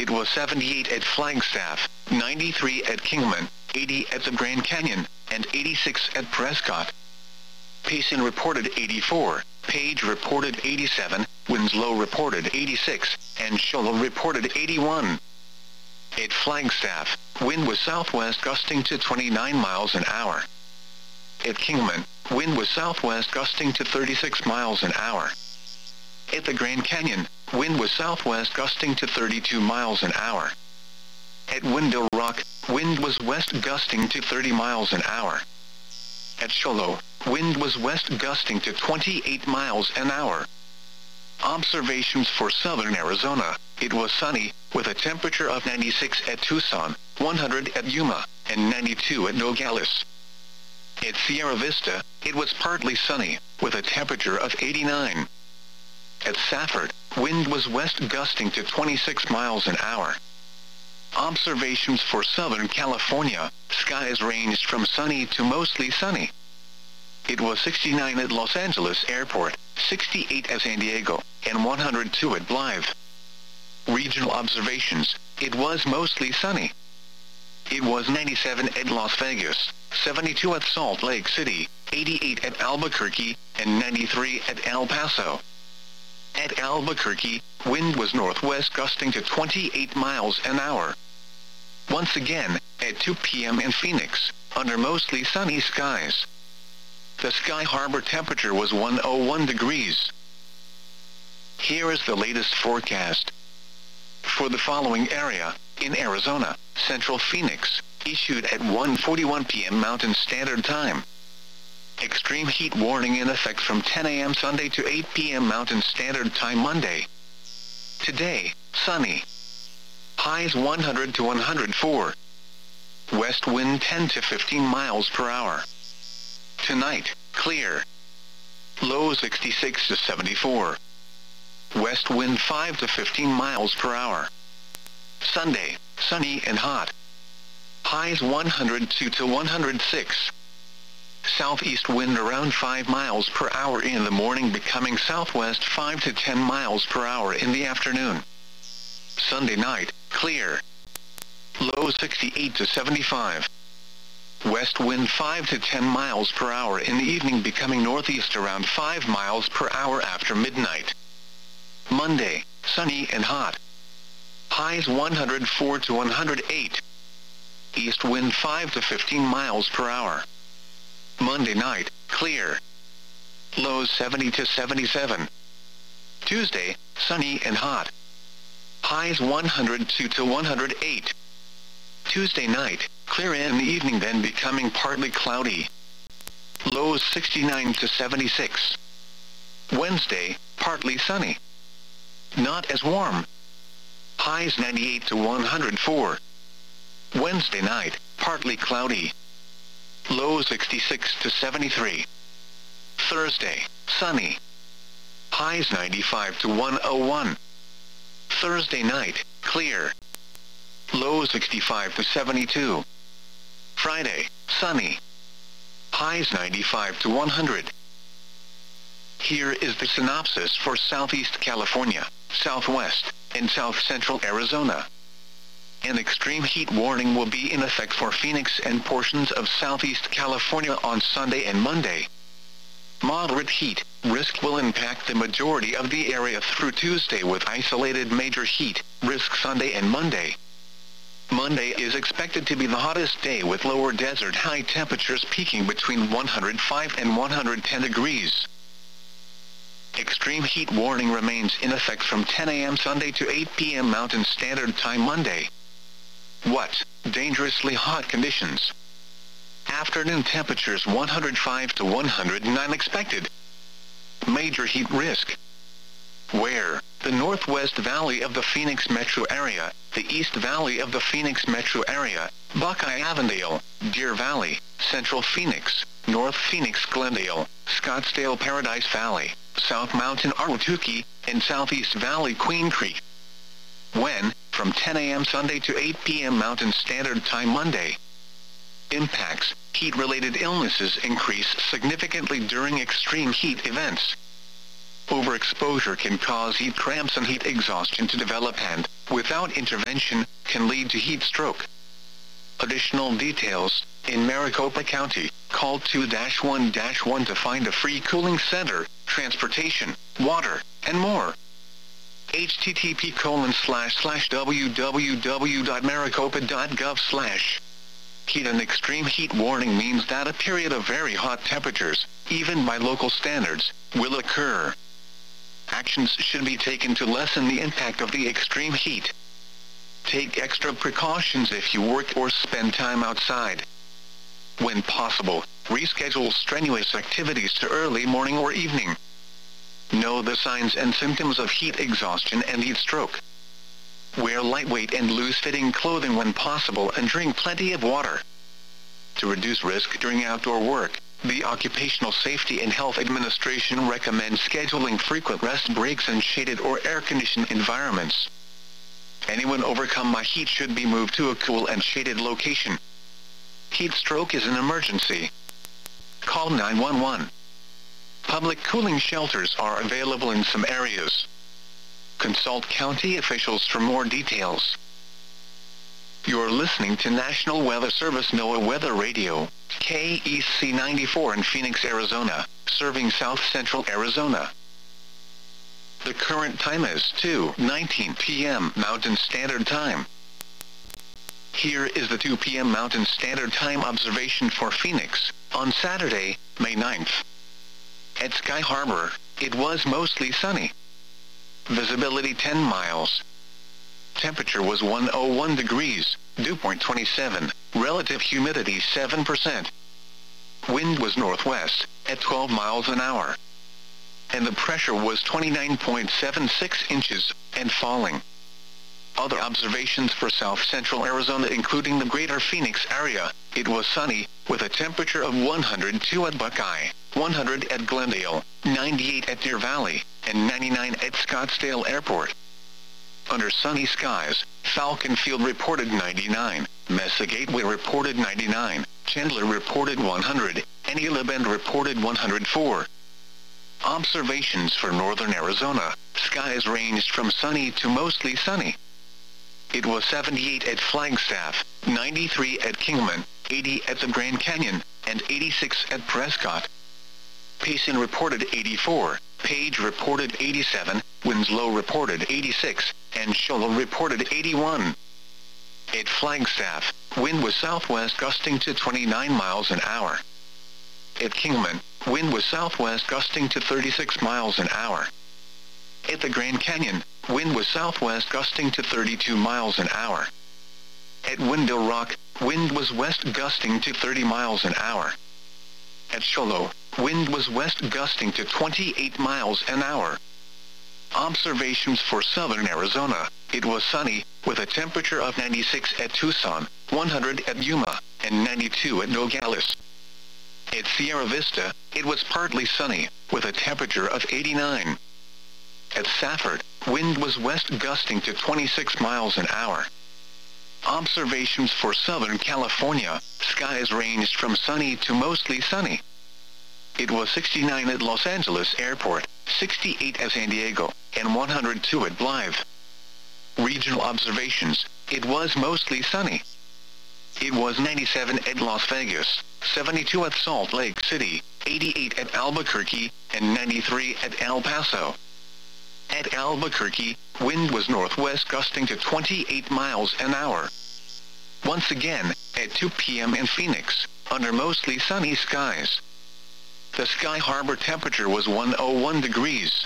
it was 78 at Flagstaff, 93 at Kingman, 80 at the Grand Canyon, and 86 at Prescott. Payson reported 84, Page reported 87, Winslow reported 86, and Show Low reported 81. At Flagstaff, wind was southwest gusting to 29 miles an hour. At Kingman, wind was southwest gusting to 36 miles an hour. At the Grand Canyon, wind was southwest gusting to 32 miles an hour. At Window Rock, wind was west gusting to 30 miles an hour. At Show Low, wind was west gusting to 28 miles an hour. Observations for southern Arizona: it was sunny, with a temperature of 96 at Tucson, 100 at Yuma, and 92 at Nogales. At Sierra Vista, it was partly sunny, with a temperature of 89. At Safford, wind was west gusting to 26 miles an hour. Observations for Southern California: skies ranged from sunny to mostly sunny. It was 69 at Los Angeles Airport, 68 at San Diego, and 102 at Blythe. Regional observations: it was mostly sunny. It was 97 at Las Vegas, 72 at Salt Lake City, 88 at Albuquerque, and 93 at El Paso. At Albuquerque, wind was northwest gusting to 28 miles an hour. Once again, at 2 p.m. in Phoenix, under mostly sunny skies. The Sky Harbor temperature was 101 degrees. Here is the latest forecast. For the following area, in Arizona, Central Phoenix, issued at 1:41 p.m. Mountain Standard Time. Extreme heat warning in effect from 10 a.m. Sunday to 8 p.m. Mountain Standard Time Monday. Today, sunny. Highs 100 to 104. West wind 10 to 15 miles per hour. Tonight, clear. Low 66 to 74. West wind 5 to 15 miles per hour. Sunday, sunny and hot. Highs 102 to 106. Southeast wind around 5 miles per hour in the morning, becoming southwest 5 to 10 miles per hour in the afternoon. Sunday night, clear. Low 68 to 75. West wind 5 to 10 miles per hour in the evening, becoming northeast around 5 miles per hour after midnight. Monday, sunny and hot. Highs 104 to 108. East wind 5 to 15 miles per hour. Monday night, clear. Lows 70 to 77. Tuesday, sunny and hot. Highs 102 to 108. Tuesday night, clear in the evening, then becoming partly cloudy. Lows 69 to 76. Wednesday, partly sunny. Not as warm. Highs 98 to 104. Wednesday night, partly cloudy. Low 66 to 73. Thursday, sunny. Highs 95 to 101. Thursday night, clear. Low 65 to 72. Friday, sunny. Highs 95 to 100. Here is the synopsis for Southeast California, Southwest, and South Central Arizona. An extreme heat warning will be in effect for Phoenix and portions of Southeast California on Sunday and Monday. Moderate heat risk will impact the majority of the area through Tuesday, with isolated major heat risk Sunday and Monday. Monday is expected to be the hottest day, with lower desert high temperatures peaking between 105 and 110 degrees. Extreme heat warning remains in effect from 10 a.m. Sunday to 8 p.m. Mountain Standard Time Monday. What? Dangerously hot conditions. Afternoon temperatures 105 to 109 expected. Major heat risk. Where? The Northwest Valley of the Phoenix metro area, the East Valley of the Phoenix metro area, Buckeye Avondale, Deer Valley, Central Phoenix, North Phoenix Glendale, Scottsdale Paradise Valley, South Mountain Ahwatukee, and Southeast Valley Queen Creek. When? From 10 a.m. Sunday to 8 p.m. Mountain Standard Time Monday. Impacts: heat-related illnesses increase significantly during extreme heat events. Overexposure can cause heat cramps and heat exhaustion to develop, and without intervention, can lead to heat stroke. Additional details: in Maricopa County, call 2-1-1 to find a free cooling center, transportation, water, and more. http://www.maricopa.gov/. Heat and extreme heat warning means that a period of very hot temperatures, even by local standards, will occur. Actions should be taken to lessen the impact of the extreme heat. Take extra precautions if you work or spend time outside. When possible, reschedule strenuous activities to early morning or evening. Know the signs and symptoms of heat exhaustion and heat stroke. Wear lightweight and loose-fitting clothing when possible and drink plenty of water. To reduce risk during outdoor work, the Occupational Safety and Health Administration recommends scheduling frequent rest breaks in shaded or air-conditioned environments. Anyone overcome by heat should be moved to a cool and shaded location. Heat stroke is an emergency. Call 911. Public cooling shelters are available in some areas. Consult county officials for more details. You're listening to National Weather Service NOAA Weather Radio, KEC 94 in Phoenix, Arizona, serving south-central Arizona. The current time is 2:19 p.m. Mountain Standard Time. Here is the 2 p.m. Mountain Standard Time observation for Phoenix, on Saturday, May 9th. At Sky Harbor, it was mostly sunny. Visibility 10 miles. Temperature was 101 degrees, dew point 27, relative humidity 7%. Wind was northwest, at 12 miles an hour. And the pressure was 29.76 inches, and falling. Other observations for south-central Arizona including the greater Phoenix area, it was sunny, with a temperature of 102 at Buckeye, 100 at Glendale, 98 at Deer Valley, and 99 at Scottsdale Airport. Under sunny skies, Falcon Field reported 99, Mesa Gateway reported 99, Chandler reported 100, and Ela Bend reported 104. Observations for northern Arizona, skies ranged from sunny to mostly sunny. It was 78 at Flagstaff, 93 at Kingman, 80 at the Grand Canyon, and 86 at Prescott. Payson reported 84, Page reported 87, Winslow reported 86, and Show Low reported 81. At Flagstaff, wind was southwest gusting to 29 miles an hour. At Kingman, wind was southwest gusting to 36 miles an hour. At the Grand Canyon, wind was southwest gusting to 32 miles an hour. At Window Rock, wind was west gusting to 30 miles an hour. At Show Low, wind was west gusting to 28 miles an hour. Observations for southern Arizona, it was sunny, with a temperature of 96 at Tucson, 100 at Yuma, and 92 at Nogales. At Sierra Vista, it was partly sunny, with a temperature of 89. At Safford, wind was west gusting to 26 miles an hour. Observations for Southern California, skies ranged from sunny to mostly sunny. It was 69 at Los Angeles Airport, 68 at San Diego, and 102 at Blythe. Regional observations, it was mostly sunny. It was 97 at Las Vegas, 72 at Salt Lake City, 88 at Albuquerque, and 93 at El Paso. At Albuquerque, wind was northwest gusting to 28 miles an hour. Once again, at 2 p.m. in Phoenix, under mostly sunny skies. The Sky Harbor temperature was 101 degrees.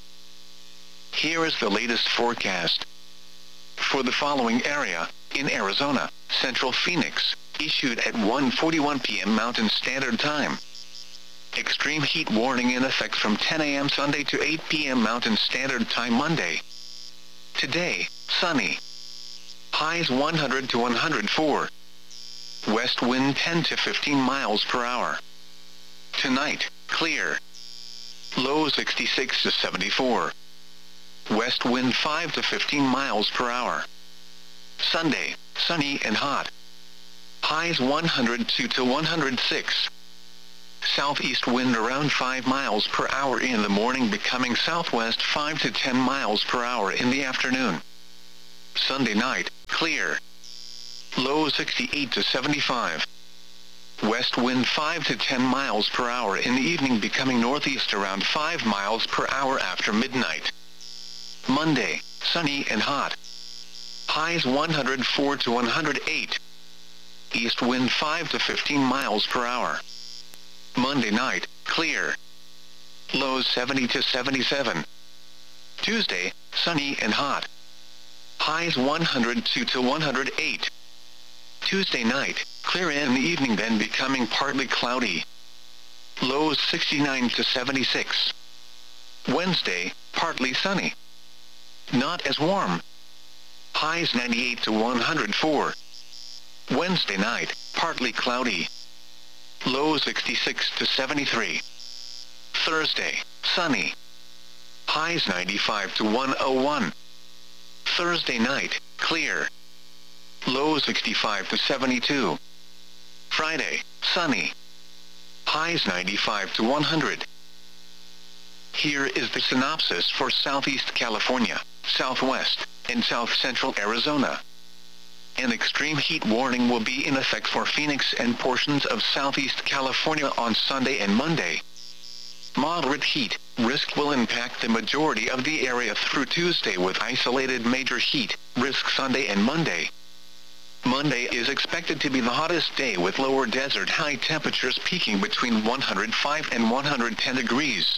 Here is the latest forecast. For the following area, in Arizona, Central Phoenix, issued at 1:41 p.m. Mountain Standard Time. Extreme heat warning in effect from 10 a.m. Sunday to 8 p.m. Mountain Standard Time Monday. Today, sunny. Highs 100 to 104. West wind 10 to 15 miles per hour. Tonight, clear. Low 66 to 74. West wind 5 to 15 miles per hour. Sunday, sunny and hot. Highs 102 to 106. Southeast wind around 5 miles per hour in the morning, becoming southwest 5 to 10 miles per hour in the afternoon. Sunday night, clear. Low 68 to 75. West wind 5 to 10 miles per hour in the evening, becoming northeast around 5 miles per hour after midnight. Monday, sunny and hot. Highs 104 to 108. East wind 5 to 15 miles per hour. Monday night, clear. Lows 70 to 77. Tuesday, sunny and hot. Highs 102 to 108. Tuesday night, clear in the evening, then becoming partly cloudy. Lows 69 to 76. Wednesday, partly sunny. Not as warm. Highs 98 to 104. Wednesday night, partly cloudy. Low 66 to 73. Thursday, sunny. Highs 95 to 101. Thursday night, clear. Low 65 to 72. Friday, sunny. Highs 95 to 100. Here is the synopsis for Southeast California, Southwest, and South Central Arizona. An extreme heat warning will be in effect for Phoenix and portions of Southeast California on Sunday and Monday. Moderate heat risk will impact the majority of the area through Tuesday, with isolated major heat risk Sunday and Monday. Monday is expected to be the hottest day, with lower desert high temperatures peaking between 105 and 110 degrees.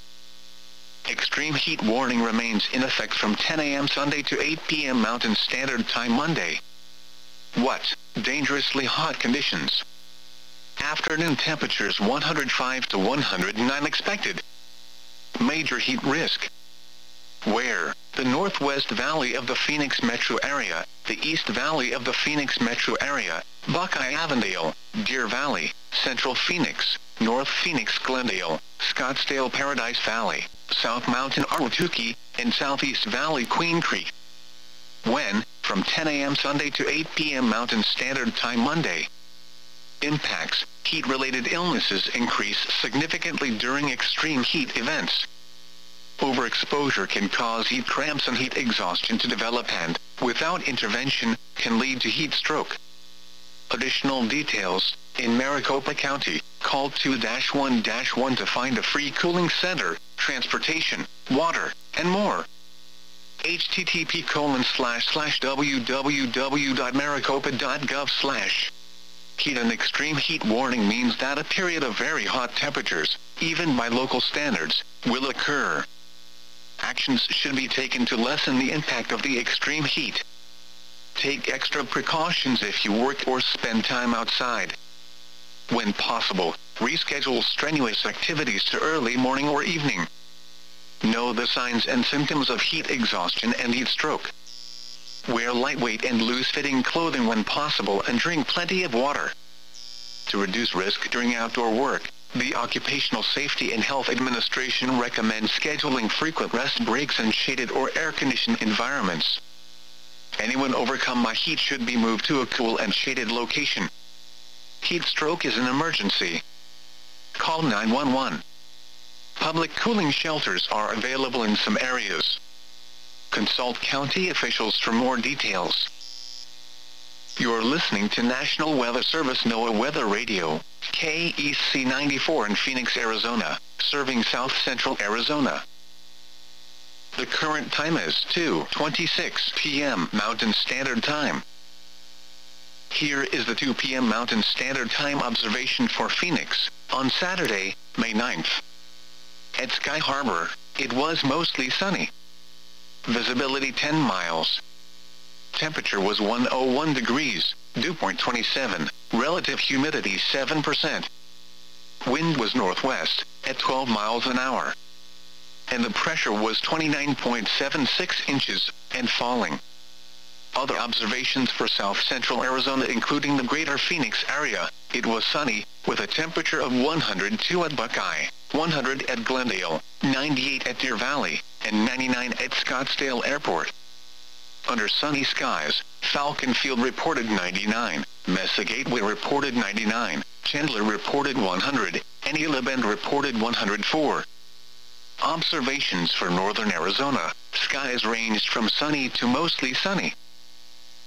Extreme heat warning remains in effect from 10 a.m. Sunday to 8 p.m. Mountain Standard Time Monday. What? Dangerously hot conditions. Afternoon temperatures 105 to 109 expected. Major heat risk. Where? The Northwest Valley of the Phoenix metro area, the East Valley of the Phoenix metro area, Buckeye-Avondale, Deer Valley, Central Phoenix, North Phoenix Glendale, Scottsdale Paradise Valley, South Mountain Ahwatukee, and Southeast Valley Queen Creek. When? From 10 a.m. Sunday to 8 p.m. Mountain Standard Time Monday. Impacts: heat-related illnesses increase significantly during extreme heat events. Overexposure can cause heat cramps and heat exhaustion to develop and, without intervention, can lead to heat stroke. Additional details: in Maricopa County, call 2-1-1 to find a free cooling center, transportation, water, and more. http://www.maricopa.gov/. Heat and extreme heat warning means that a period of very hot temperatures, even by local standards, will occur. Actions should be taken to lessen the impact of the extreme heat. Take extra precautions if you work or spend time outside. When possible, reschedule strenuous activities to early morning or evening. Know the signs and symptoms of heat exhaustion and heat stroke. Wear lightweight and loose-fitting clothing when possible, and drink plenty of water. To reduce risk during outdoor work, the Occupational Safety and Health Administration recommends scheduling frequent rest breaks in shaded or air-conditioned environments. Anyone overcome by heat should be moved to a cool and shaded location. Heat stroke is an emergency. Call 911. Public cooling shelters are available in some areas. Consult county officials for more details. You're listening to National Weather Service NOAA Weather Radio, KEC 94 in Phoenix, Arizona, serving South Central Arizona. The current time is 2:26 p.m. Mountain Standard Time. Here is the 2 p.m. Mountain Standard Time observation for Phoenix, on Saturday, May 9th. At Sky Harbor, it was mostly sunny. Visibility 10 miles. Temperature was 101 degrees, dew point 27, relative humidity 7%. Wind was northwest, at 12 miles an hour. And the pressure was 29.76 inches, and falling. Other observations for South Central Arizona, including the greater Phoenix area, it was sunny, with a temperature of 102 at Buckeye, 100 at Glendale, 98 at Deer Valley, and 99 at Scottsdale Airport. Under sunny skies, Falcon Field reported 99, Mesa Gateway reported 99, Chandler reported 100, and Gila Bend reported 104. Observations for northern Arizona: skies ranged from sunny to mostly sunny.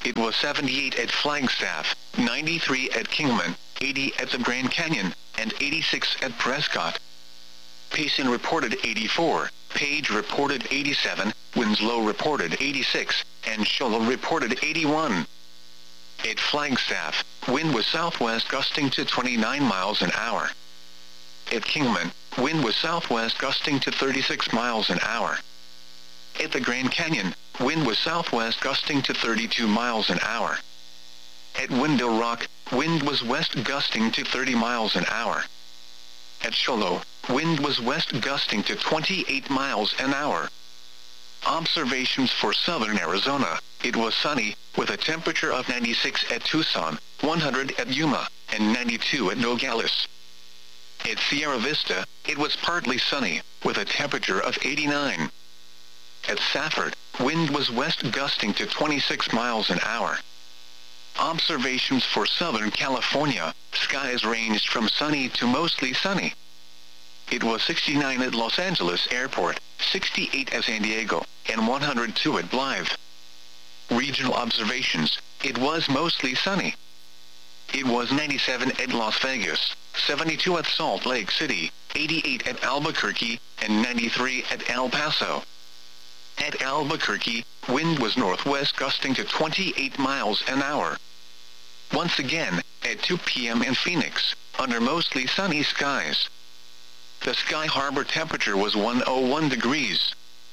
it was 78 at Flagstaff, 93 at Kingman, 80 at the Grand Canyon, and 86 at Prescott. Payson reported 84, Page reported 87, Winslow reported 86, and Show Low reported 81. At Flagstaff, wind was southwest gusting to 29 miles an hour. At Kingman, wind was southwest gusting to 36 miles an hour. At the Grand Canyon, wind was southwest gusting to 32 miles an hour. At Window Rock, wind was west gusting to 30 miles an hour. At Show Low, wind was west gusting to 28 miles an hour. Observations for southern Arizona: it was sunny, with a temperature of 96 at Tucson, 100 at Yuma, and 92 at Nogales. At Sierra Vista, it was partly sunny, with a temperature of 89. At Safford, wind was west gusting to 26 miles an hour. Observations for Southern California: skies ranged from sunny to mostly sunny. It was 69 at Los Angeles Airport, 68 at San Diego, and 102 at Blythe. Regional observations: it was mostly sunny. It was 97 at Las Vegas, 72 at Salt Lake City, 88 at Albuquerque, and 93 at El Paso. At Albuquerque, wind was northwest gusting to 28 miles an hour. Once again, at 2 p.m. in Phoenix, under mostly sunny skies. The Sky Harbor temperature was 101 degrees.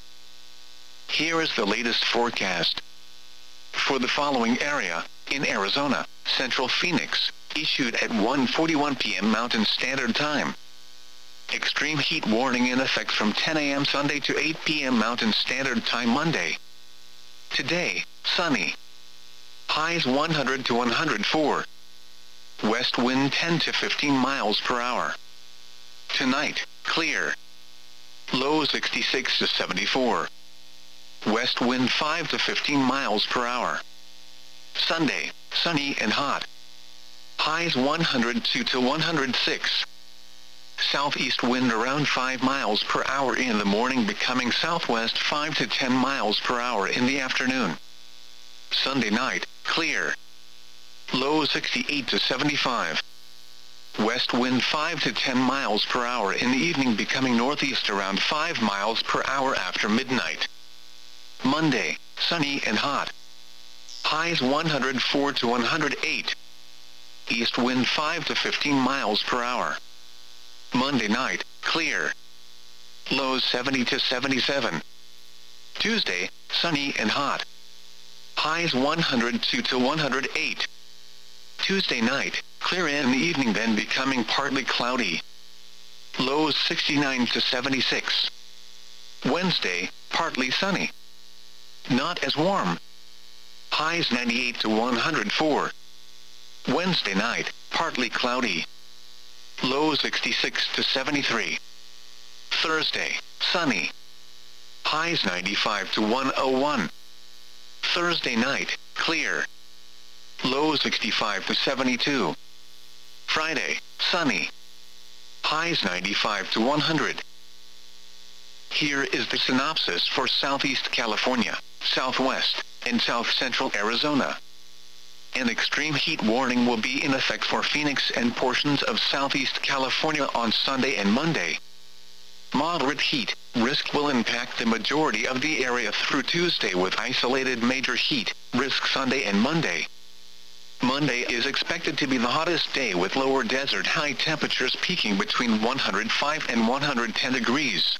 Here is the latest forecast. For the following area, in Arizona, Central Phoenix, issued at 1:41 p.m. Mountain Standard Time. Extreme heat warning in effect from 10 a.m. Sunday to 8 p.m. Mountain Standard Time Monday. Today, sunny. Highs 100 to 104. West wind 10 to 15 miles per hour. Tonight, clear. Low 66 to 74. West wind 5 to 15 miles per hour. Sunday, sunny and hot. Highs 102 to 106. Southeast wind around 5 miles per hour in the morning, becoming southwest 5 to 10 miles per hour in the afternoon. Sunday night, clear. Low 68 to 75. West wind 5 to 10 miles per hour in the evening, becoming northeast around 5 miles per hour after midnight. Monday, sunny and hot. Highs 104 to 108. East wind 5 to 15 miles per hour. Monday night, clear. Lows 70 to 77. Tuesday, sunny and hot. Highs 102 to 108. Tuesday night, clear in the evening, then becoming partly cloudy. Lows 69 to 76. Wednesday, partly sunny. Not as warm. Highs 98 to 104. Wednesday night, partly cloudy. Low 66 to 73. Thursday, sunny. Highs 95 to 101. Thursday night, clear. Low 65 to 72. Friday, sunny. Highs 95 to 100. Here is the synopsis for Southeast California, Southwest, and South Central Arizona. An extreme heat warning will be in effect for Phoenix and portions of Southeast California on Sunday and Monday. Moderate heat risk will impact the majority of the area through Tuesday, with isolated major heat risk Sunday and Monday. Monday is expected to be the hottest day, with lower desert high temperatures peaking between 105 and 110 degrees.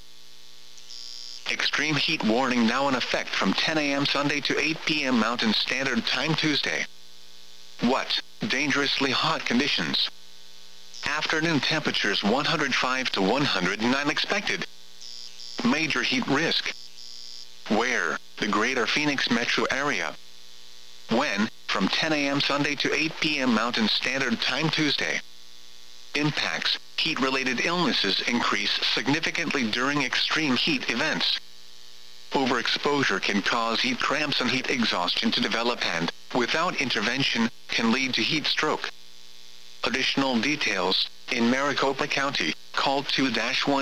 Extreme heat warning now in effect from 10 a.m. Sunday to 8 p.m. Mountain Standard Time Tuesday. What? Dangerously hot conditions. Afternoon temperatures 105 to 109 expected. Major heat risk. Where? The greater Phoenix metro area. When? From 10 a.m. Sunday to 8 p.m. Mountain Standard Time Tuesday. Impacts: heat-related illnesses increase significantly during extreme heat events. Overexposure can cause heat cramps and heat exhaustion to develop and, without intervention, can lead to heat stroke. Additional details: in Maricopa County, call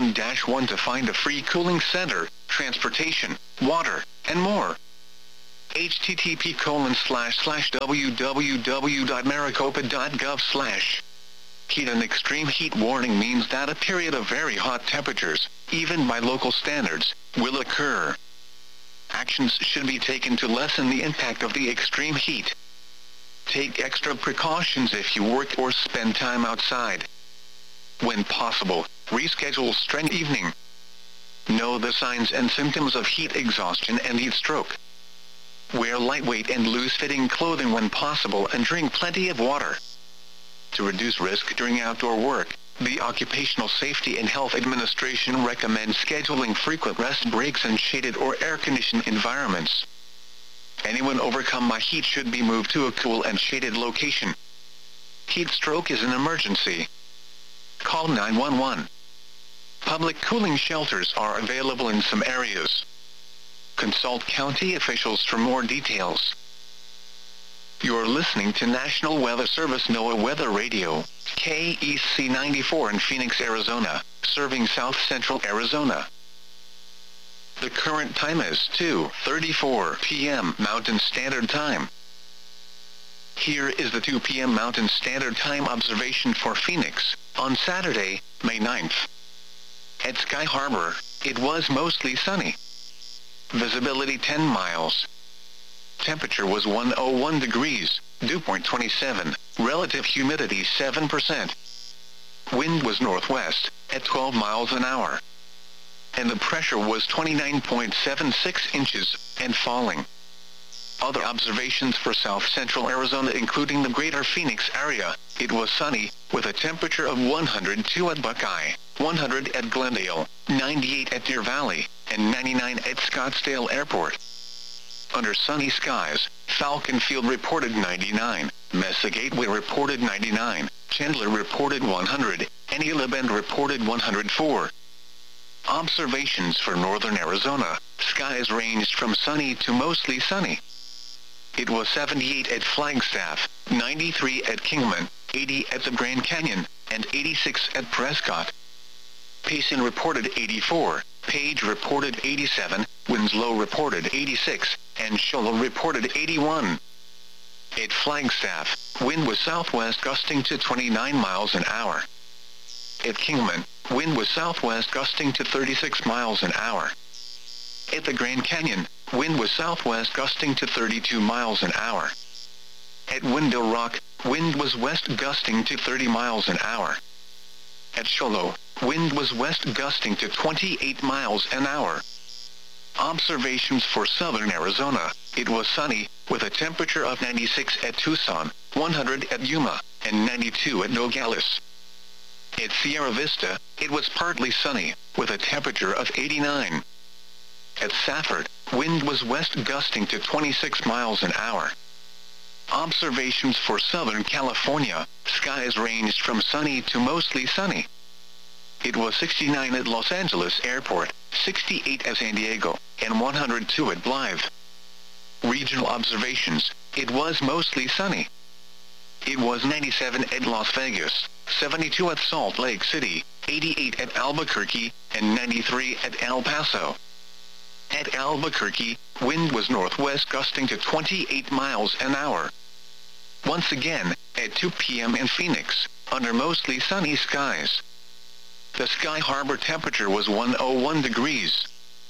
2-1-1 to find a free cooling center, transportation, water, and more. http://www.maricopa.gov/. Heat and extreme heat warning means that a period of very hot temperatures, even by local standards, will occur. Actions should be taken to lessen the impact of the extreme heat. Take extra precautions if you work or spend time outside. When possible, reschedule strength evening. Know the signs and symptoms of heat exhaustion and heat stroke. Wear lightweight and loose-fitting clothing when possible and drink plenty of water. To reduce risk during outdoor work, the Occupational Safety and Health Administration recommends scheduling frequent rest breaks in shaded or air-conditioned environments. Anyone overcome by heat should be moved to a cool and shaded location. Heat stroke is an emergency. Call 911. Public cooling shelters are available in some areas. Consult county officials for more details. You're listening to National Weather Service NOAA Weather Radio, KEC 94 in Phoenix, Arizona, serving south-central Arizona. The current time is 2:34 p.m. Mountain Standard Time. Here is the 2 p.m. Mountain Standard Time observation for Phoenix, on Saturday, May 9th. At Sky Harbor, it was mostly sunny. Visibility 10 miles. Temperature was 101 degrees, dew point 27, relative humidity 7%. Wind was northwest, at 12 miles an hour. And the pressure was 29.76 inches, and falling. Other observations for south-central Arizona including the greater Phoenix area, it was sunny, with a temperature of 102 at Buckeye, 100 at Glendale, 98 at Deer Valley, and 99 at Scottsdale Airport. Under sunny skies, Falcon Field reported 99, Mesa Gateway reported 99, Chandler reported 100, and Gila Bend reported 104. Observations for northern Arizona, skies ranged from sunny to mostly sunny. It was 78 at Flagstaff, 93 at Kingman, 80 at the Grand Canyon, and 86 at Prescott. Payson reported 84, Page reported 87, Winslow reported 86, and Show Low reported 81. At Flagstaff, wind was southwest gusting to 29 miles an hour. At Kingman, wind was southwest gusting to 36 miles an hour. At the Grand Canyon, wind was southwest gusting to 32 miles an hour. At Window Rock, wind was west gusting to 30 miles an hour. At Show Low, wind was west gusting to 28 miles an hour. Observations for southern Arizona, it was sunny, with a temperature of 96 at Tucson, 100 at Yuma, and 92 at Nogales. At Sierra Vista, it was partly sunny, with a temperature of 89. At Safford, wind was west gusting to 26 miles an hour. Observations for Southern California, skies ranged from sunny to mostly sunny. It was 69 at Los Angeles Airport, 68 at San Diego, and 102 at Blythe. Regional observations, it was mostly sunny. It was 97 at Las Vegas, 72 at Salt Lake City, 88 at Albuquerque, and 93 at El Paso. At Albuquerque, wind was northwest gusting to 28 miles an hour. Once again, at 2 p.m. in Phoenix, under mostly sunny skies. The Sky Harbor temperature was 101 degrees.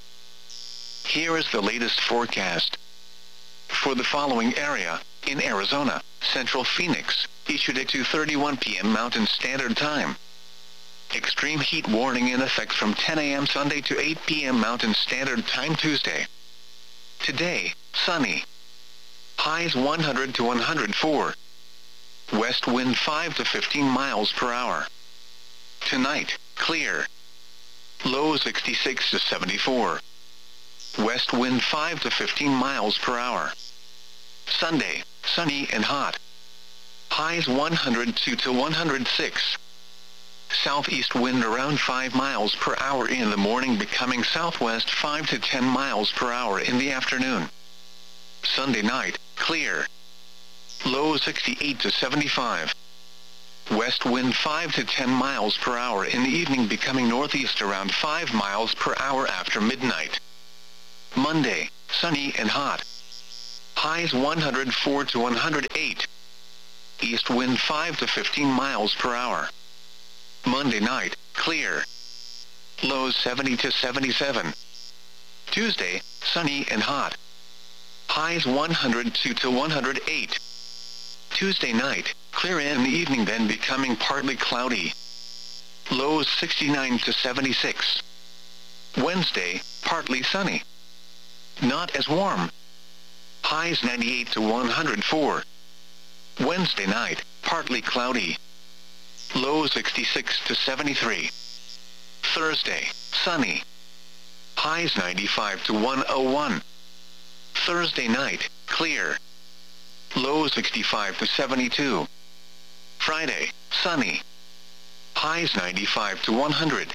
Here is the latest forecast. For the following area, in Arizona, Central Phoenix, issued at 2:31 p.m. Mountain Standard Time. Extreme heat warning in effect from 10 a.m. Sunday to 8 p.m. Mountain Standard Time Tuesday. Today, sunny. Highs 100 to 104. West wind 5 to 15 miles per hour. Tonight, clear. Low 66 to 74. West wind 5 to 15 miles per hour. Sunday, sunny and hot. Highs 102 to 106. Southeast wind around 5 miles per hour in the morning, becoming southwest 5 to 10 miles per hour in the afternoon. Sunday night, clear. Low 68 to 75. West wind 5 to 10 miles per hour in the evening, becoming northeast around 5 miles per hour after midnight. Monday, sunny and hot. Highs 104 to 108. East wind 5 to 15 miles per hour. Monday night, clear. Lows 70 to 77. Tuesday, sunny and hot. Highs 102 to 108. Tuesday night, clear in the evening then becoming partly cloudy. Lows 69 to 76. Wednesday, partly sunny. Not as warm. Highs 98 to 104. Wednesday night, partly cloudy. Lows 66 to 73. Thursday, sunny. Highs 95 to 101. Thursday night, clear. Lows 65 to 72. Friday, sunny. Highs 95 to 100.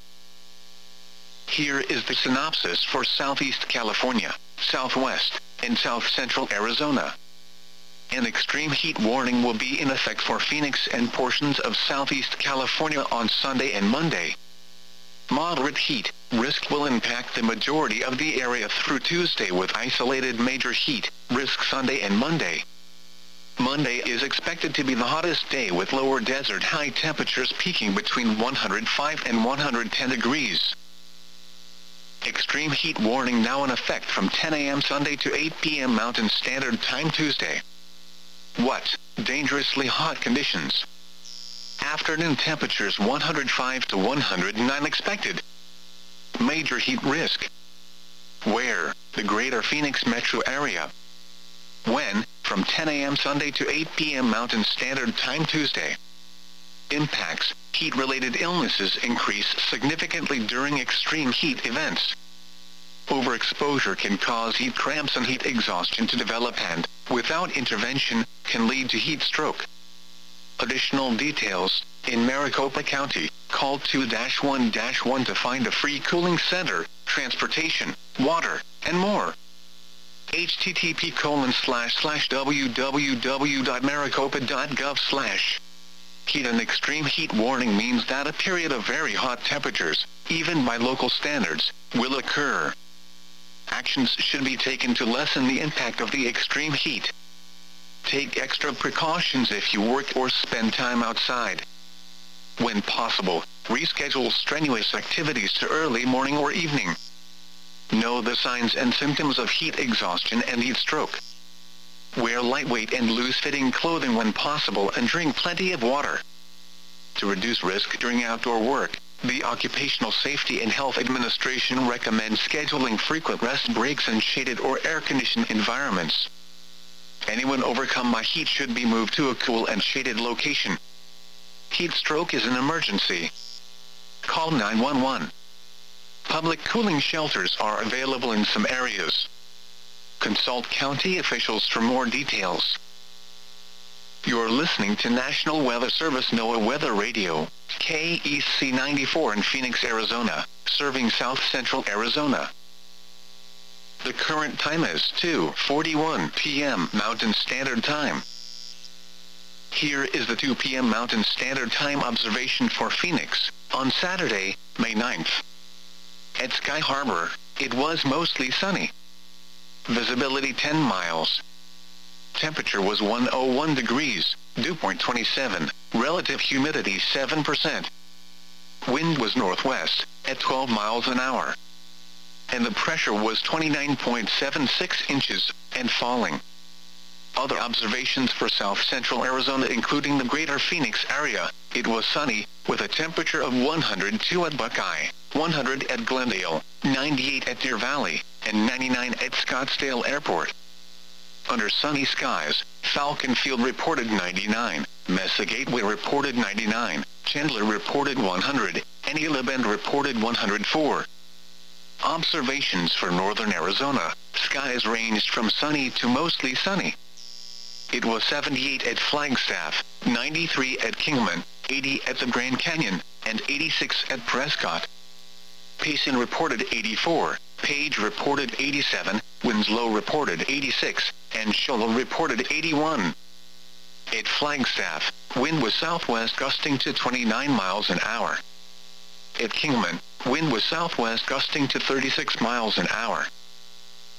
Here is the synopsis for Southeast California, Southwest, and South Central Arizona. An extreme heat warning will be in effect for Phoenix and portions of Southeast California on Sunday and Monday. Moderate heat risk will impact the majority of the area through Tuesday with isolated major heat risk Sunday and Monday. Monday is expected to be the hottest day with lower desert high temperatures peaking between 105 and 110 degrees. Extreme heat warning now in effect from 10 a.m. Sunday to 8 p.m. Mountain Standard Time Tuesday. What? Dangerously hot conditions. Afternoon temperatures 105 to 109 expected. Major heat risk. Where? The greater Phoenix metro area. When? From 10 a.m. Sunday to 8 p.m. Mountain Standard Time Tuesday. Impacts. Heat-related illnesses increase significantly during extreme heat events. Overexposure can cause heat cramps and heat exhaustion to develop and, without intervention, can lead to heat stroke. Additional details, in Maricopa County, call 2-1-1 to find a free cooling center, transportation, water, and more. http://www.maricopa.gov/. Heat and extreme heat warning means that a period of very hot temperatures, even by local standards, will occur. Actions should be taken to lessen the impact of the extreme heat. Take extra precautions if you work or spend time outside. When possible, reschedule strenuous activities to early morning or evening. Know the signs and symptoms of heat exhaustion and heat stroke. Wear lightweight and loose-fitting clothing when possible and drink plenty of water. To reduce risk during outdoor work, the Occupational Safety and Health Administration recommends scheduling frequent rest breaks in shaded or air-conditioned environments. Anyone overcome by heat should be moved to a cool and shaded location. Heat stroke is an emergency. Call 911. Public cooling shelters are available in some areas. Consult county officials for more details. You're listening to National Weather Service NOAA Weather Radio, KEC 94 in Phoenix, Arizona, serving South Central Arizona. The current time is 2:41 p.m. Mountain Standard Time. Here is the 2 p.m. Mountain Standard Time observation for Phoenix, on Saturday, May 9th. At Sky Harbor, it was mostly sunny. Visibility 10 miles. Temperature was 101 degrees, dew point 27, relative humidity 7%. Wind was northwest, at 12 miles an hour. And the pressure was 29.76 inches, and falling. Other observations for South Central Arizona including the greater Phoenix area, it was sunny, with a temperature of 102 at Buckeye, 100 at Glendale, 98 at Deer Valley, and 99 at Scottsdale Airport. Under sunny skies, Falcon Field reported 99, Mesa Gateway reported 99, Chandler reported 100, and Gila Bend reported 104. Observations for northern Arizona, skies ranged from sunny to mostly sunny. It was 78 at Flagstaff, 93 at Kingman, 80 at the Grand Canyon, and 86 at Prescott. Payson reported 84, Page reported 87, Winslow reported 86, and Shoal reported 81. At Flagstaff, wind was southwest gusting to 29 miles an hour. At Kingman, wind was southwest gusting to 36 miles an hour.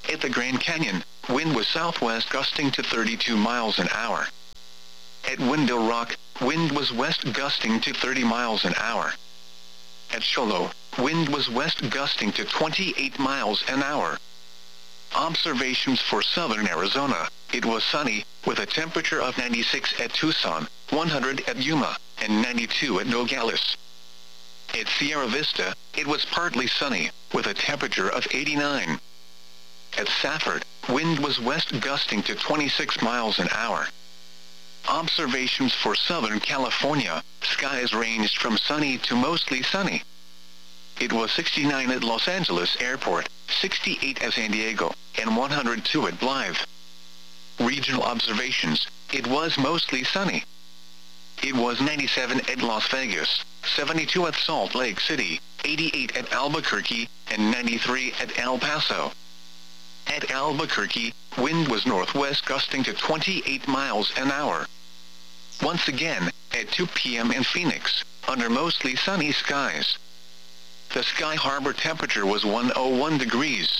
At the Grand Canyon, wind was southwest gusting to 32 miles an hour. At Window Rock, wind was west gusting to 30 miles an hour. At Show Low, wind was west gusting to 28 miles an hour. Observations for southern Arizona. It was sunny, with a temperature of 96 at Tucson, 100 at Yuma, and 92 at Nogales. At Sierra Vista, it was partly sunny, with a temperature of 89. At Safford, wind was west gusting to 26 miles an hour. Observations for Southern California. Skies ranged from sunny to mostly sunny. It was 69 at Los Angeles Airport, 68 at San Diego, and 102 at Blythe. Regional observations. It was mostly sunny. It was 97 at Las Vegas, 72 at Salt Lake City, 88 at Albuquerque, and 93 at El Paso. At Albuquerque, wind was northwest gusting to 28 miles an hour. Once again, at 2 p.m. in Phoenix, under mostly sunny skies. The Sky Harbor temperature was 101 degrees.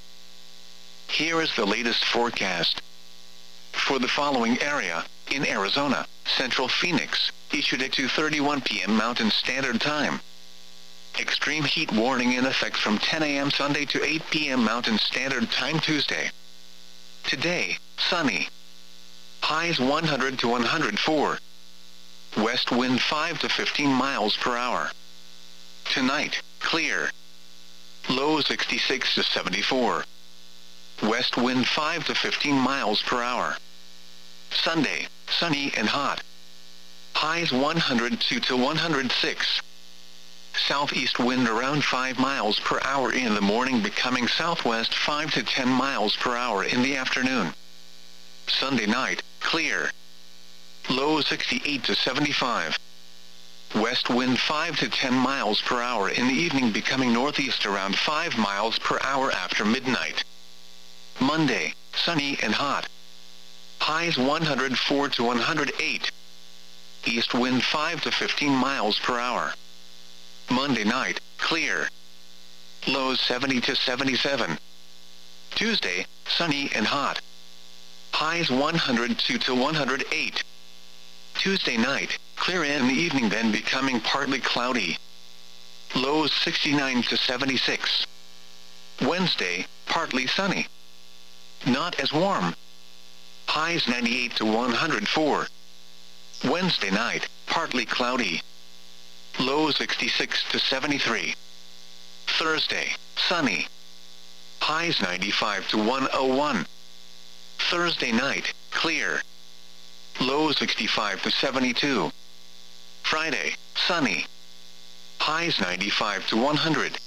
Here is the latest forecast. For the following area, in Arizona, Central Phoenix, issued at 2:31 p.m. Mountain Standard Time. Extreme heat warning in effect from 10 a.m. Sunday to 8 p.m. Mountain Standard Time Tuesday. Today, sunny. Highs 100 to 104. West wind 5 to 15 miles per hour. Tonight, clear. Low 66 to 74. West wind 5 to 15 miles per hour. Sunday, sunny and hot. Highs 102 to 106. Southeast wind around 5 miles per hour in the morning, becoming southwest 5 to 10 miles per hour in the afternoon. Sunday night, clear. Low 68 to 75. West wind 5 to 10 miles per hour in the evening, becoming northeast around 5 miles per hour after midnight. Monday, sunny and hot. Highs 104 to 108. East wind 5 to 15 miles per hour. Monday night, clear. Lows 70 to 77. Tuesday, sunny and hot. Highs 102 to 108. Tuesday night, clear in the evening, then becoming partly cloudy. Lows 69 to 76. Wednesday, partly sunny. Not as warm. Highs 98 to 104. Wednesday night, partly cloudy. Low 66 to 73. Thursday, sunny. Highs 95 to 101. Thursday night, clear. Low 65 to 72. Friday, sunny. Highs 95 to 100.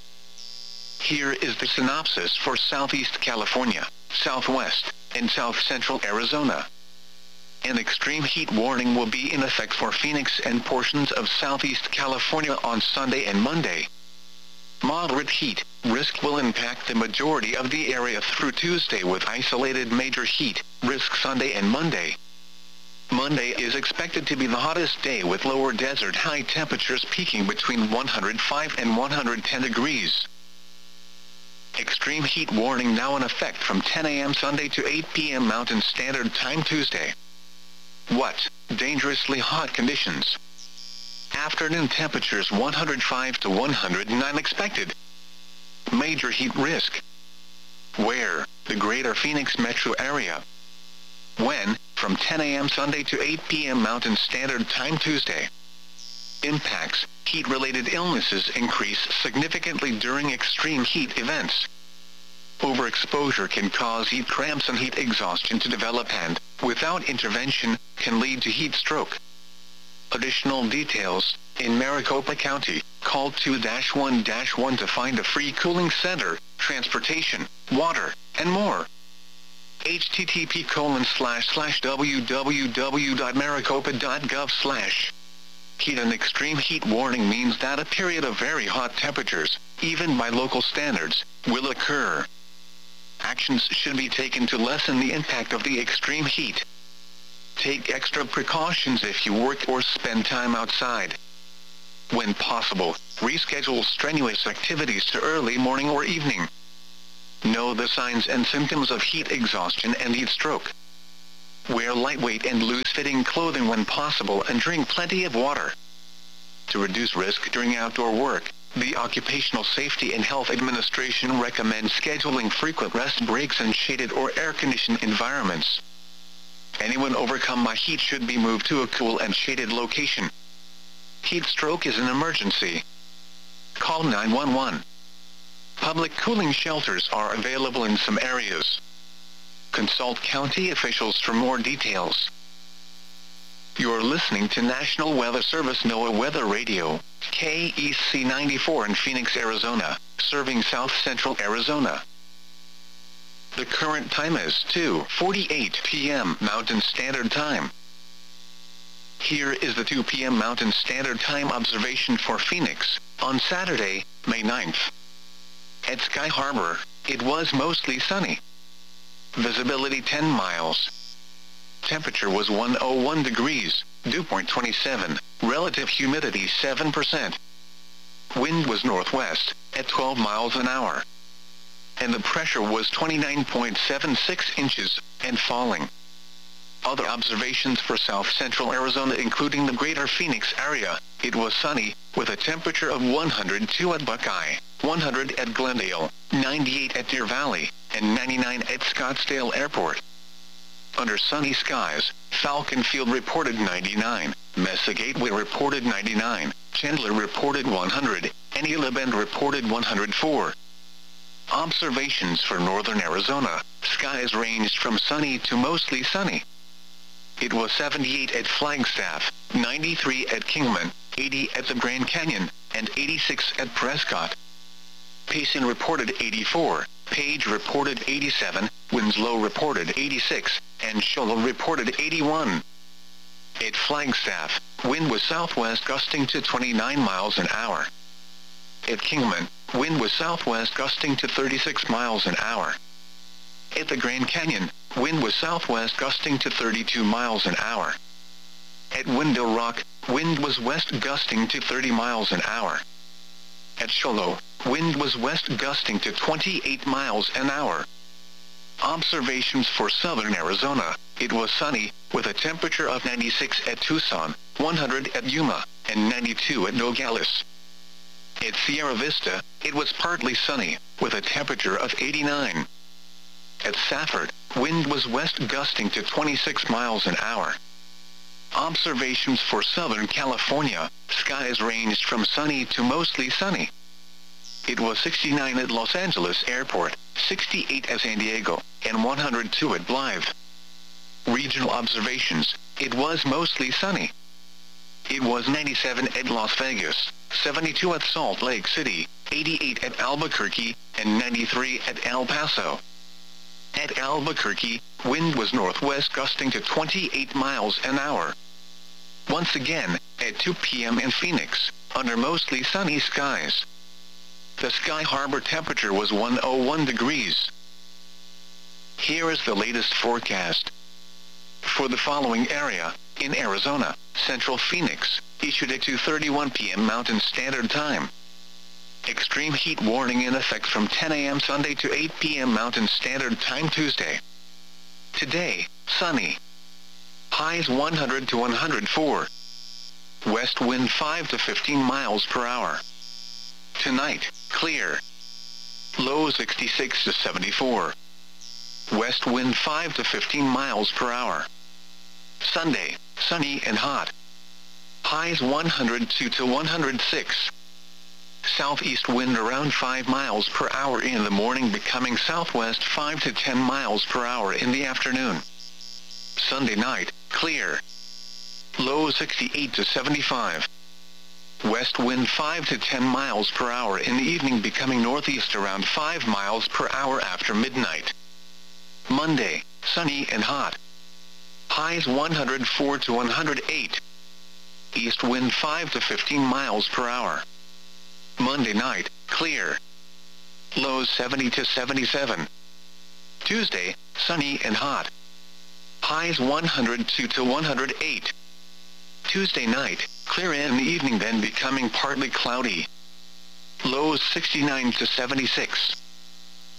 Here is the synopsis for Southeast California, Southwest, and South Central Arizona. An extreme heat warning will be in effect for Phoenix and portions of Southeast California on Sunday and Monday. Moderate heat risk will impact the majority of the area through Tuesday, with isolated major heat risk Sunday and Monday. Monday is expected to be the hottest day, with lower desert high temperatures peaking between 105 and 110 degrees. Extreme heat warning now in effect from 10 a.m. Sunday to 8 p.m. Mountain Standard Time Tuesday. What? Dangerously hot conditions. Afternoon temperatures 105 to 109 expected. Major heat risk. Where? The greater Phoenix metro area. When? From 10 a.m. Sunday to 8 p.m. Mountain Standard Time Tuesday. Impacts. Heat-related illnesses increase significantly during extreme heat events. Overexposure can cause heat cramps and heat exhaustion to develop and, without intervention, can lead to heat stroke. Additional details. In Maricopa County, call 2-1-1 to find a free cooling center, transportation, water, and more. http://www.maricopa.gov/. Heat and extreme heat warning means that a period of very hot temperatures, even by local standards, will occur. Actions should be taken to lessen the impact of the extreme heat. Take extra precautions if you work or spend time outside. When possible, reschedule strenuous activities to early morning or evening. Know the signs and symptoms of heat exhaustion and heat stroke. Wear lightweight and loose-fitting clothing when possible and drink plenty of water. To reduce risk during outdoor work, the Occupational Safety and Health Administration recommends scheduling frequent rest breaks in shaded or air-conditioned environments. Anyone overcome by heat should be moved to a cool and shaded location. Heat stroke is an emergency. Call 911. Public cooling shelters are available in some areas. Consult county officials for more details. You're listening to National Weather Service NOAA Weather Radio, KEC 94 in Phoenix, Arizona, serving south-central Arizona. The current time is 2:48 p.m. Mountain Standard Time. Here is the 2 p.m. Mountain Standard Time observation for Phoenix, on Saturday, May 9th. At Sky Harbor, it was mostly sunny. Visibility 10 miles. Temperature was 101 degrees, dew point 27, relative humidity 7%. Wind was northwest, at 12 miles an hour. And the pressure was 29.76 inches, and falling. Other observations for south-central Arizona including the greater Phoenix area, it was sunny, with a temperature of 102 at Buckeye, 100 at Glendale, 98 at Deer Valley, and 99 at Scottsdale Airport. Under sunny skies, Falcon Field reported 99, Mesa Gateway reported 99, Chandler reported 100, and Gila Bend reported 104. Observations for northern Arizona, skies ranged from sunny to mostly sunny. It was 78 at Flagstaff, 93 at Kingman, 80 at the Grand Canyon, and 86 at Prescott. Payson reported 84, Page reported 87, Winslow reported 86, and Show Low reported 81. At Flagstaff, wind was southwest gusting to 29 miles an hour. At Kingman, wind was southwest gusting to 36 miles an hour. At the Grand Canyon, wind was southwest gusting to 32 miles an hour. At Window Rock, wind was west gusting to 30 miles an hour. At Show Low, wind was west gusting to 28 miles an hour. Observations for southern Arizona, it was sunny, with a temperature of 96 at Tucson, 100 at Yuma, and 92 at Nogales. At Sierra Vista, it was partly sunny, with a temperature of 89. At Safford, wind was west gusting to 26 miles an hour. Observations for Southern California, skies ranged from sunny to mostly sunny. It was 69 at Los Angeles Airport, 68 at San Diego, and 102 at Blythe. Regional observations, it was mostly sunny. It was 97 at Las Vegas, 72 at Salt Lake City, 88 at Albuquerque, and 93 at El Paso. At Albuquerque, wind was northwest gusting to 28 miles an hour. Once again, at 2 p.m. in Phoenix, under mostly sunny skies. The Sky Harbor temperature was 101 degrees. Here is the latest forecast. For the following area, in Arizona, Central Phoenix, issued at 2:31 p.m. Mountain Standard Time. Extreme heat warning in effect from 10 a.m. Sunday to 8 p.m. Mountain Standard Time Tuesday. Today, sunny. Highs 100 to 104. West wind 5 to 15 miles per hour. Tonight, clear. Low 66 to 74. West wind 5 to 15 miles per hour. Sunday, sunny and hot. Highs 102 to 106. Southeast wind around 5 miles per hour in the morning, becoming southwest 5 to 10 miles per hour in the afternoon. Sunday night, clear. Low 68 to 75. West wind 5 to 10 miles per hour in the evening, becoming northeast around 5 miles per hour after midnight. Monday, sunny and hot. Highs 104 to 108. East wind 5 to 15 miles per hour. Monday night, clear. Lows 70 to 77. Tuesday, sunny and hot. Highs 102 to 108. Tuesday night, clear in the evening, then becoming partly cloudy. Lows 69 to 76.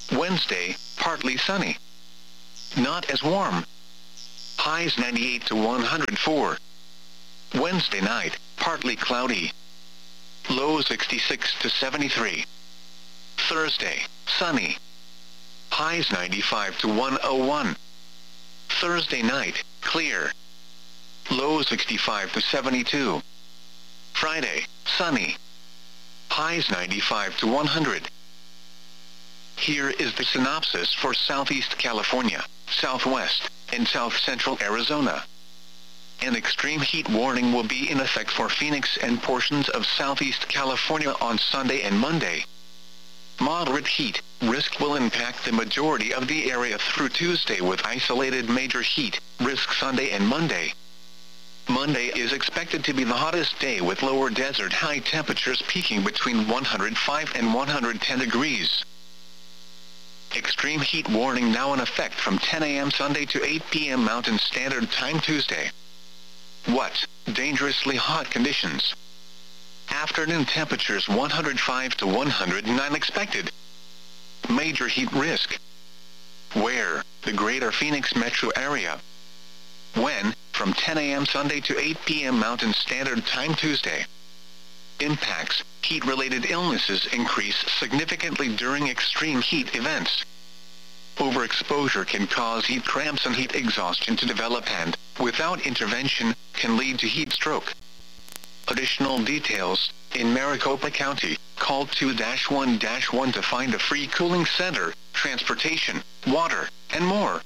Wednesday, partly sunny. Not as warm. Highs 98 to 104. Wednesday night, partly cloudy. Lows 66 to 73. Thursday, sunny. Highs 95 to 101. Thursday night, clear. Lows 65 to 72. Friday, sunny. Highs 95 to 100. Here is the synopsis for Southeast California, Southwest, and South Central Arizona. An extreme heat warning will be in effect for Phoenix and portions of Southeast California on Sunday and Monday. Moderate heat risk will impact the majority of the area through Tuesday with isolated major heat risk Sunday and Monday. Monday is expected to be the hottest day with lower desert high temperatures peaking between 105 and 110 degrees. Extreme heat warning now in effect from 10 a.m. Sunday to 8 p.m. Mountain Standard Time Tuesday. What? Dangerously hot conditions. Afternoon temperatures 105 to 109 expected. Major heat risk. Where? The greater Phoenix metro area. When? From 10 a.m. Sunday to 8 p.m. Mountain Standard Time Tuesday. Impacts. Heat-related illnesses increase significantly during extreme heat events. Overexposure can cause heat cramps and heat exhaustion to develop and, without intervention, can lead to heat stroke. Additional details, in Maricopa County, call 2-1-1 to find a free cooling center, transportation, water, and more.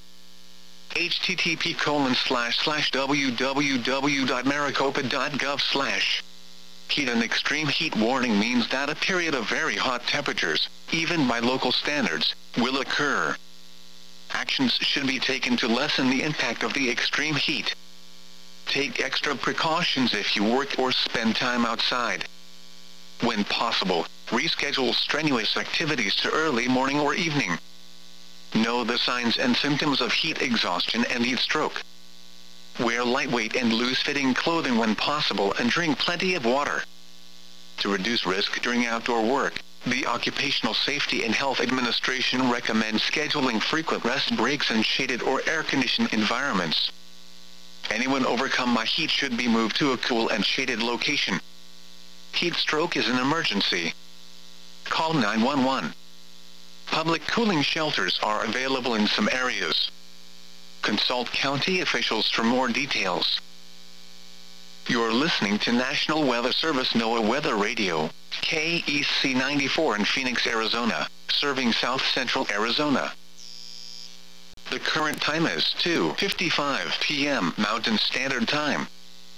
http://www.maricopa.gov/. Heat and extreme heat warning means that a period of very hot temperatures, even by local standards, will occur. Actions should be taken to lessen the impact of the extreme heat. Take extra precautions if you work or spend time outside. When possible, reschedule strenuous activities to early morning or evening. Know the signs and symptoms of heat exhaustion and heat stroke. Wear lightweight and loose-fitting clothing when possible and drink plenty of water. To reduce risk during outdoor work, the Occupational Safety and Health Administration recommends scheduling frequent rest breaks in shaded or air-conditioned environments. Anyone overcome by heat should be moved to a cool and shaded location. Heat stroke is an emergency. Call 911. Public cooling shelters are available in some areas. Consult county officials for more details. You're listening to National Weather Service NOAA Weather Radio, KEC 94 in Phoenix, Arizona, serving South Central Arizona. The current time is 2:55 p.m. Mountain Standard Time.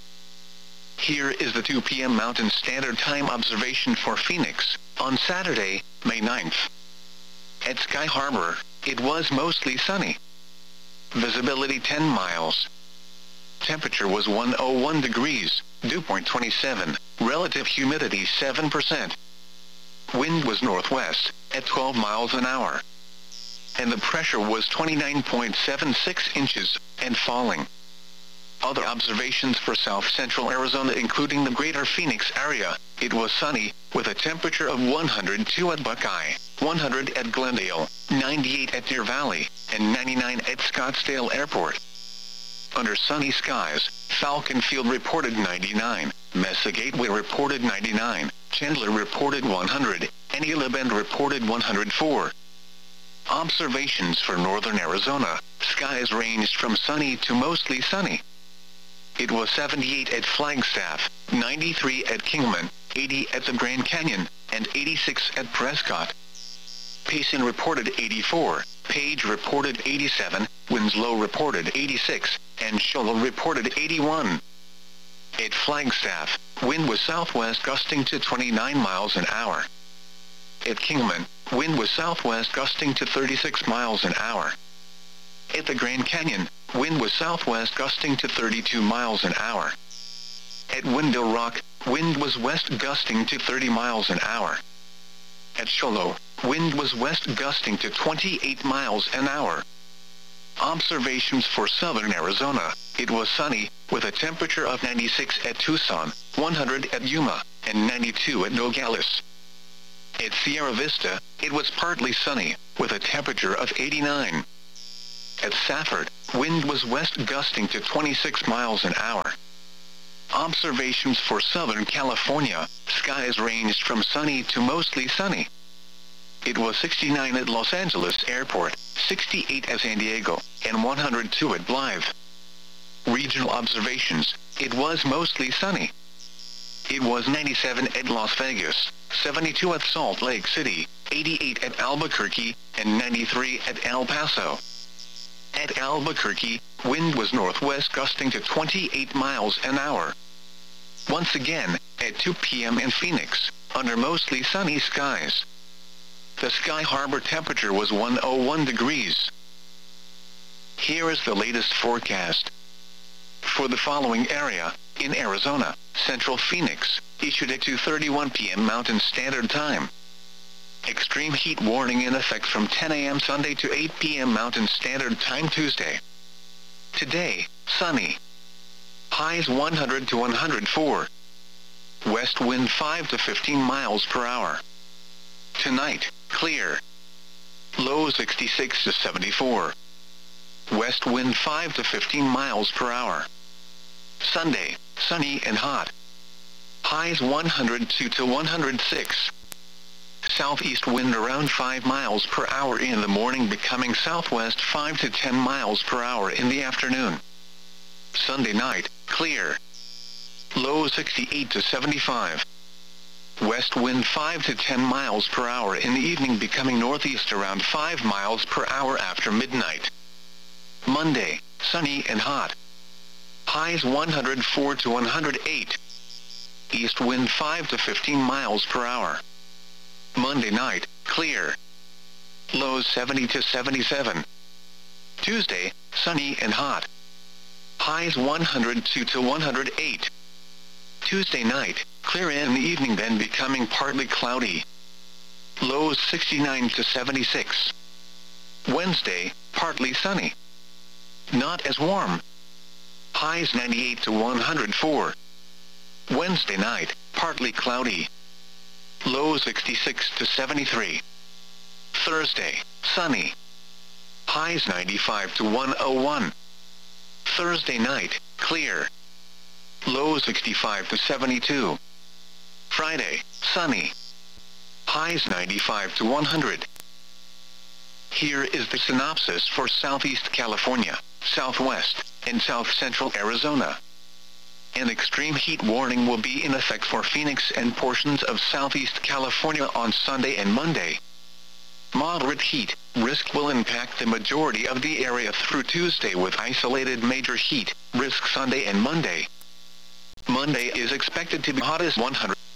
Here is the 2 p.m. Mountain Standard Time observation for Phoenix, on Saturday, May 9th. At Sky Harbor, it was mostly sunny. Visibility 10 miles. Temperature was 101 degrees, dew point 27, relative humidity 7%. Wind was northwest, at 12 miles an hour. And the pressure was 29.76 inches, and falling. Other observations for South Central Arizona including the greater Phoenix area, it was sunny, with a temperature of 102 at Buckeye, 100 at Glendale, 98 at Deer Valley, and 99 at Scottsdale Airport. Under sunny skies, Falcon Field reported 99, Mesa Gateway reported 99, Chandler reported 100, and Gila Bend reported 104. Observations for northern Arizona, skies ranged from sunny to mostly sunny. It was 78 at Flagstaff, 93 at Kingman, 80 at the Grand Canyon, and 86 at Prescott. Payson reported 84, Page reported 87, Winslow reported 86, and Show Low reported 81. At Flagstaff, wind was southwest gusting to 29 miles an hour. At Kingman, wind was southwest gusting to 36 miles an hour. At the Grand Canyon, wind was southwest gusting to 32 miles an hour. At Window Rock, wind was west gusting to 30 miles an hour. At Show Low, wind was west gusting to 28 miles an hour. Observations for southern Arizona, it was sunny, with a temperature of 96 at Tucson, 100 at Yuma, and 92 at Nogales. At Sierra Vista, it was partly sunny, with a temperature of 89. At Safford, wind was west gusting to 26 miles an hour. Observations for Southern California, skies ranged from sunny to mostly sunny. It was 69 at Los Angeles Airport, 68 at San Diego, and 102 at Blythe. Regional observations, it was mostly sunny. It was 97 at Las Vegas, 72 at Salt Lake City, 88 at Albuquerque, and 93 at El Paso. At Albuquerque, wind was northwest gusting to 28 miles an hour. Once again, at 2 p.m. in Phoenix, under mostly sunny skies. The Sky Harbor temperature was 101 degrees. Here is the latest forecast. For the following area, in Arizona, Central Phoenix, issued at 2:31 p.m. Mountain Standard Time. Extreme heat warning in effect from 10 a.m. Sunday to 8 p.m. Mountain Standard Time Tuesday. Today, sunny. Highs 100 to 104. West wind 5 to 15 miles per hour. Tonight, clear. Low 66 to 74. West wind 5 to 15 miles per hour. Sunday, sunny and hot. Highs 102 to 106. Southeast wind around 5 miles per hour in the morning, becoming southwest 5 to 10 miles per hour in the afternoon. Sunday night, clear. Low 68 to 75. West wind 5 to 10 miles per hour in the evening, becoming northeast around 5 miles per hour after midnight. Monday, sunny and hot. Highs 104 to 108. East wind 5 to 15 miles per hour. Monday night, clear. Lows 70 to 77. Tuesday, sunny and hot. Highs 102 to 108. Tuesday night, clear in the evening, then becoming partly cloudy. Lows 69 to 76. Wednesday, partly sunny. Not as warm. Highs 98 to 104. Wednesday night, partly cloudy. Low 66 to 73. Thursday, sunny. Highs 95 to 101. Thursday night, clear. Low 65 to 72. Friday, sunny. Highs 95 to 100. Here is the synopsis for Southeast California, Southwest, and South Central Arizona. An extreme heat warning will be in effect for Phoenix and portions of Southeast California on Sunday and Monday. Moderate heat risk will impact the majority of the area through Tuesday, with isolated major heat risk Sunday and Monday. Monday is expected to be hot as 100.